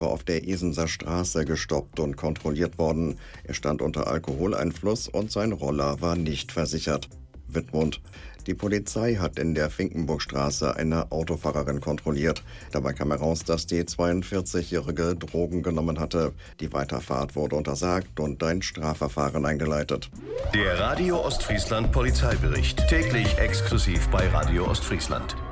war auf der Esenser Straße gestoppt und kontrolliert worden. Er stand unter Alkoholeinfluss und sein Roller war nicht versichert. Wittmund. Die Polizei hat in der Finkenburgstraße eine Autofahrerin kontrolliert. Dabei kam heraus, dass die 42-Jährige Drogen genommen hatte. Die Weiterfahrt wurde untersagt und ein Strafverfahren eingeleitet. Der Radio Ostfriesland Polizeibericht. Täglich exklusiv bei Radio Ostfriesland.